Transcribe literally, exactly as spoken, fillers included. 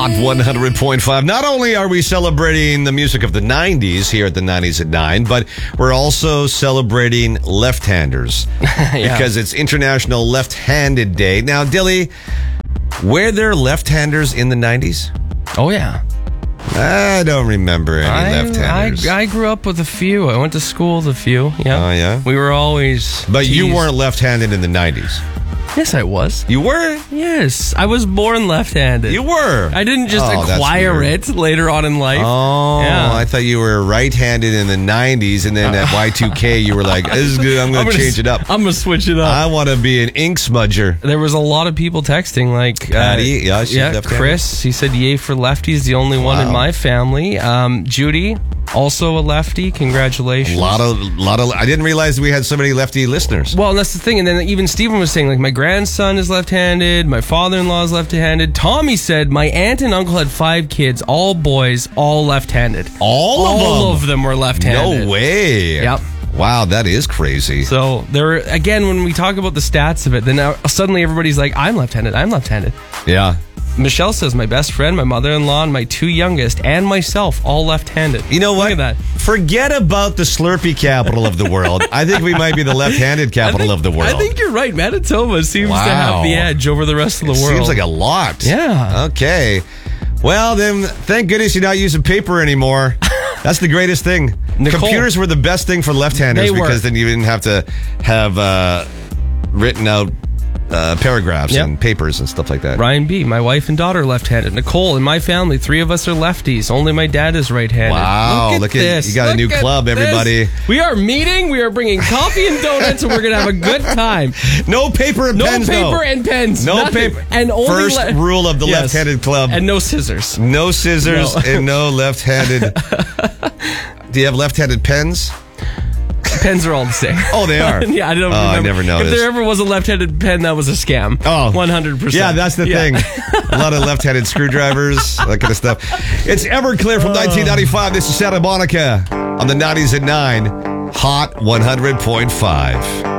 Hot one hundred point five. Not only are we celebrating the music of the nineties here at the nineties at nine, but we're also celebrating left-handers Yeah. because it's International Left-Handed Day. Now, Dilly, were there left-handers in the nineties? Oh, yeah. I don't remember any I, left-handers. I, I grew up with a few. I went to school with a few. Yeah. Oh, yeah? We were always. But you teased. weren't left-handed in the nineties. Yes, I was. You were? Yes. I was born left-handed. You were? I didn't just Oh, that's acquire weird. it later on in life. Oh, Yeah. I thought you were right-handed in the nineties, and then at Y two K you were like, this is good, I'm going to change it up. I'm going to switch it up. I want to be an ink smudger. There was a lot of people texting, like Patty, uh, yeah, she's yeah, left-handed. Chris. He said, "Yay for lefties!" The only one Wow. in my family. Um, Judy, also a lefty. Congratulations. A lot of, lot of. I didn't realize we had so many lefty listeners. Well, and that's the thing. And then even Stephen was saying, like, my grandson is left-handed. My father-in-law is left-handed. Tommy said my aunt and uncle had five kids, all boys, all left-handed. All of all them? of them were left-handed. No way. Yep. Wow, that is crazy. So there, again, when we talk about the stats of it, then now suddenly everybody's like, "I'm left-handed. I'm left-handed." Yeah. Michelle says my best friend, my mother-in-law, and my two youngest, and myself, all left-handed. You know what? Look at that. Forget about the Slurpee capital of the world. I think we might be the left-handed capital I think, of the world. I think you're right. Manitoba seems Wow. to have the edge over the rest of the It world. seems like a lot. Yeah. Okay. Well, then, thank goodness you're not using paper anymore. That's the greatest thing. Nicole. Computers were the best thing for left-handers They were. because then you didn't have to have uh, written out uh, paragraphs Yep. and papers and stuff like that. Ryan B., my wife and daughter left-handed. Nicole, in my family, three of us are lefties. Only my dad is right-handed. Wow, Look at, look at- this. you got a Look new at club, this. everybody. We are meeting. We are bringing coffee and donuts, and we're going to have a good time. No paper and No pens, paper though. and pens. No Nothing. paper. And only First le- rule of the Yes. left-handed club. And no scissors. no scissors No. and no left-handed. Do you have left-handed pens? Pens are all the same. Oh, they are? Yeah, I don't Oh, I remember. never If noticed. there ever was a left-handed pen, that was a scam. Oh. one hundred percent. Yeah, that's the Yeah. thing. A lot of left-handed screwdrivers, that kind of stuff. It's Everclear from nineteen ninety-five. This is Santa Monica on the nineties at nine. Hot one hundred point five.